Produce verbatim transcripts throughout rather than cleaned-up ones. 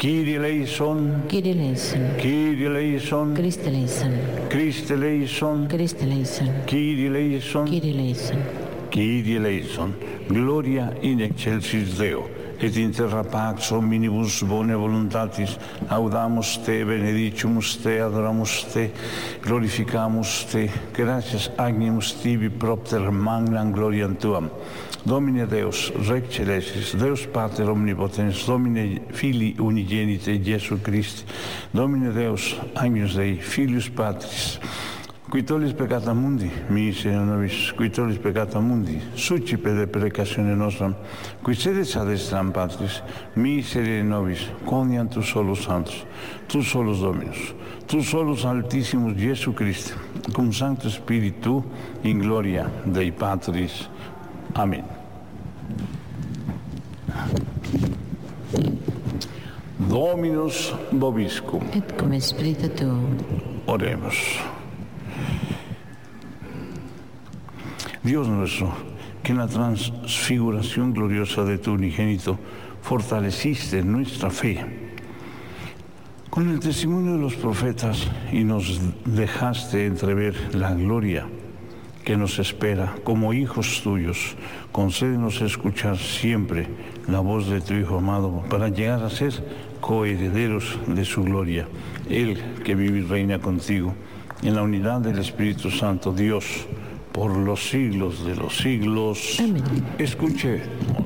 Kyrie eleison, Kyrie eleison, Kyrie eleison, Christe eleison, Christe eleison, Christe eleison, Kyrie eleison, Kyrie eleison, Kyrie eleison, Gloria in excelsis Deo, et in terra pax omnibus bone voluntatis, laudamus Te, benedicimus Te, adoramus Te, glorificamus Te, gratias agnimus Tibi propter magnam gloriam Tuam. Domine Deus, Rex Celestis, Deus Pater Omnipotens, Domine Filii Unigenite Iesu Christi, Domine Deus, Agnus Dei, Filius Patris, qui tollis peccata mundi, miserere nobis, qui tollis peccata mundi, succipe de precatione nostram, qui sedes ad destram Patris, miserere nobis, coniam tu solus santos, tu solus Dominus, tu solus Altissimus Iesu Christi, cum Sancto Spiritu, in gloria Dei Patris. Amén. Dominus vobiscum. et cum spiritu tuo. Oremos. Dios nuestro, que en la transfiguración gloriosa de tu unigénito fortaleciste nuestra fe con el testimonio de los profetas y nos dejaste entrever la gloria que nos espera como hijos tuyos, concédenos escuchar siempre la voz de tu Hijo amado para llegar a ser coherederos de su gloria. Él que vive y reina contigo en la unidad del Espíritu Santo, Dios, por los siglos de los siglos. Amén. Escuchemos.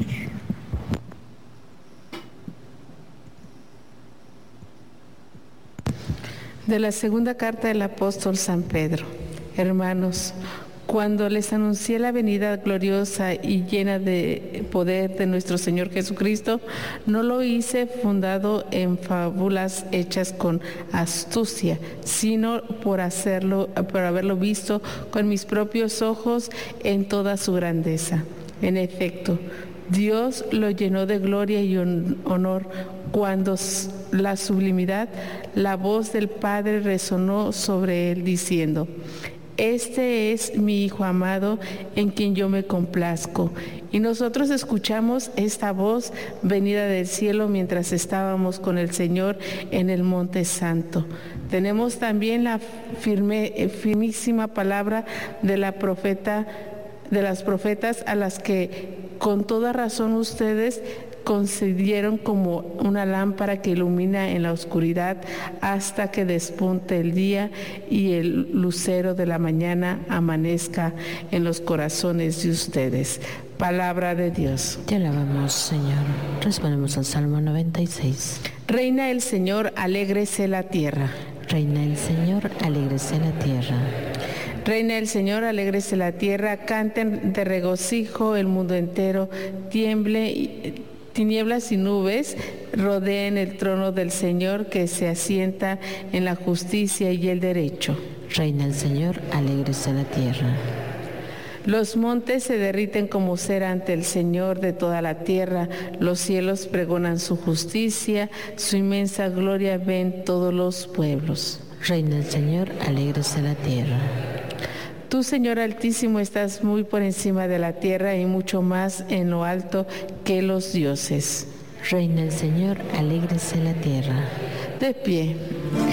De la segunda carta del apóstol San Pedro. Hermanos, cuando les anuncié la venida gloriosa y llena de poder de nuestro Señor Jesucristo, no lo hice fundado en fábulas hechas con astucia, sino por hacerlo, por haberlo visto con mis propios ojos en toda su grandeza. En efecto, Dios lo llenó de gloria y honor cuando la sublimidad, la voz del Padre resonó sobre él diciendo: Este es mi Hijo amado, en quien yo me complazco. Y nosotros escuchamos esta voz venida del cielo mientras estábamos con el Señor en el Monte Santo. Tenemos también la firme, firmísima palabra de la profeta, de las profetas a las que con toda razón ustedes concedieron como una lámpara que ilumina en la oscuridad hasta que despunte el día y el lucero de la mañana amanezca en los corazones de ustedes. Palabra de Dios. Te alabamos, Señor. Respondemos al Salmo noventa y seis. Reina el Señor, alégrese la tierra. Reina el Señor, alégrese la tierra. Reina el Señor, alégrese la tierra, canten de regocijo el mundo entero, tiemble y tinieblas y nubes rodeen el trono del Señor que se asienta en la justicia y el derecho. Reina el Señor, alégrese la tierra. Los montes se derriten como cera ante el Señor de toda la tierra, los cielos pregonan su justicia, su inmensa gloria ven todos los pueblos. Reina el Señor, alégrese la tierra. Tú, Señor Altísimo, estás muy por encima de la tierra y mucho más en lo alto que los dioses. Reina el Señor, alégrese la tierra. De pie.